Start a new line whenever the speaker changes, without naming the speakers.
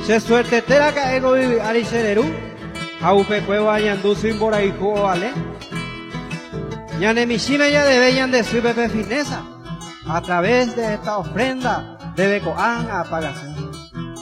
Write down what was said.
Se suerte tera que ego vivi arichereru. Jaupe cueva yandu sin boraiku vale. Ñane mishime ya deberían de su pepe fineza. A través de esta ofrenda debe coan a pagación.